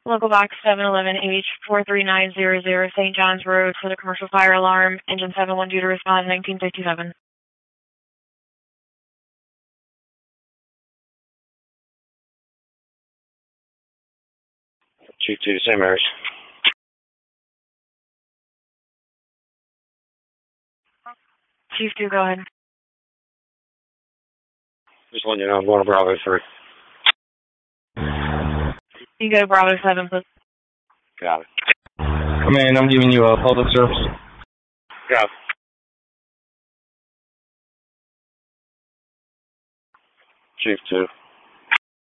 Local box 711H43900 St. John's Road for the commercial fire alarm. Engine 71 due to respond 1957. 2-2, St. Mary's. Chief 2, go ahead. Just letting you know I'm going to Bravo 3. You go to Bravo 7, please. Got it. Command, I'm giving you a public service. Got it. Chief 2.